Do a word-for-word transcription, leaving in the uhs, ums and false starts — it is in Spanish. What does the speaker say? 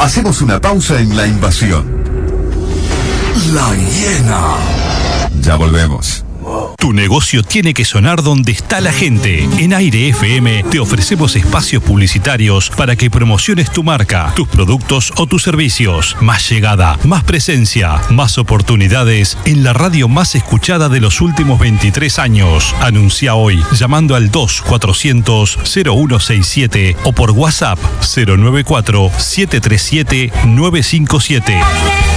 Hacemos una pausa en la invasión. La hiena. Ya volvemos. Tu negocio tiene que sonar donde está la gente. En Aire F M te ofrecemos espacios publicitarios para que promociones tu marca, tus productos o tus servicios. Más llegada, más presencia, más oportunidades en la radio más escuchada de los últimos veintitrés años. Anuncia hoy llamando al dos cuatrocientos cero uno sesenta y siete o por WhatsApp cero nueve cuatro siete tres siete nueve cinco siete.